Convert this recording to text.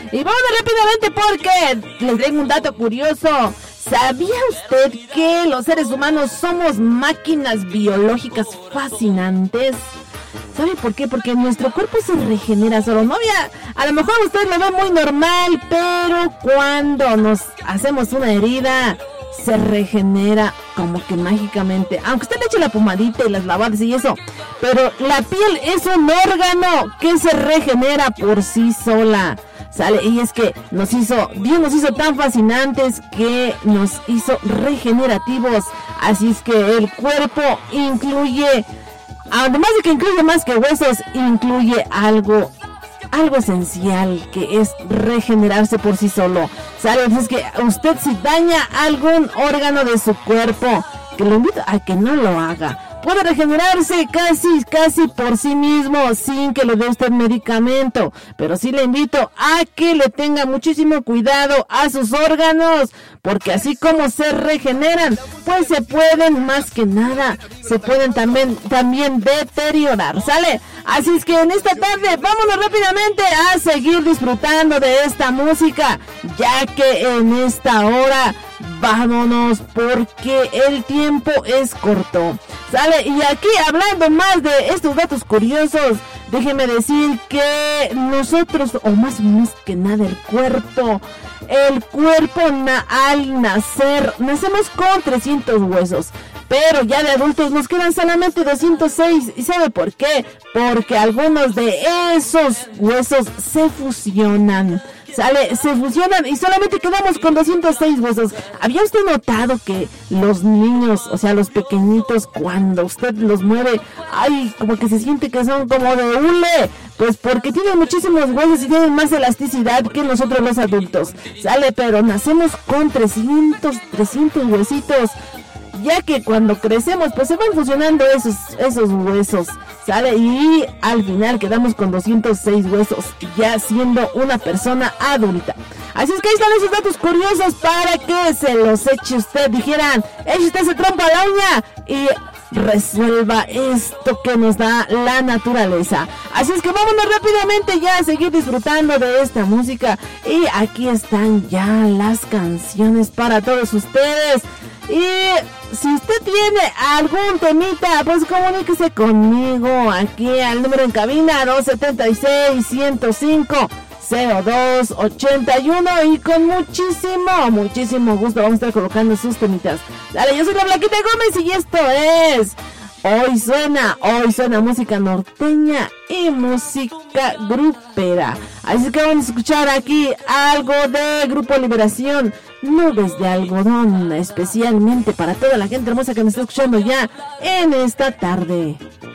Y vamos rápidamente porque les traigo un dato curioso. ¿Sabía usted que los seres humanos somos máquinas biológicas fascinantes? ¿Sabe por qué? Porque nuestro cuerpo se regenera solo. No había, a lo mejor usted lo ve muy normal, pero cuando nos hacemos una herida, se regenera como que mágicamente. Aunque usted le eche la pomadita y las lavadas y eso, pero la piel es un órgano que se regenera por sí sola. ¿Sale? Y es que Dios nos hizo tan fascinantes que nos hizo regenerativos. Así es que el cuerpo incluye, además de que incluye más que huesos, incluye algo esencial, que es regenerarse por sí solo. ¿Sale? Entonces que usted, si daña algún órgano de su cuerpo, que lo invito a que no lo haga. Puede regenerarse casi por sí mismo sin que le dé usted medicamento. Pero sí le invito a que le tenga muchísimo cuidado a sus órganos, porque así como se regeneran, pues se pueden, más que nada, se pueden también deteriorar, ¿sale? Así es que en esta tarde vámonos rápidamente a seguir disfrutando de esta música, ya que en esta hora vámonos porque el tiempo es corto, ¿sale? Y aquí, hablando más de estos datos curiosos, déjeme decir que nosotros, o más que nada el cuerpo al nacer, nacemos con 300 huesos. Pero ya de adultos nos quedan solamente 206. ¿Y sabe por qué? Porque algunos de esos huesos se fusionan. Se fusionan y solamente quedamos con 206 huesos. ¿Había usted notado que los niños, o sea, los pequeñitos, cuando usted los mueve, ay, como que se siente que son como de hule? Pues porque tienen muchísimos huesos y tienen más elasticidad que nosotros los adultos. ¿Sale? Pero nacemos con 300 huesitos, ya que cuando crecemos pues se van fusionando esos huesos, ¿sale? Y al final quedamos con 206 huesos, ya siendo una persona adulta. Así es que ahí están esos datos curiosos para que se los eche usted, dijeran, eche usted ese trompo a la uña y resuelva esto que nos da la naturaleza. Así es que vámonos rápidamente ya a seguir disfrutando de esta música. Y aquí están ya las canciones para todos ustedes. Y si usted tiene algún temita, pues comuníquese conmigo aquí al número en cabina 276-105-0281 y con muchísimo gusto vamos a estar colocando sus temitas. Dale, yo soy la Blanquita Gómez y esto es Hoy suena música norteña y música grupera. Así que vamos a escuchar aquí algo de Grupo Liberación, Nubes de Algodón, especialmente para toda la gente hermosa que me está escuchando ya en esta tarde.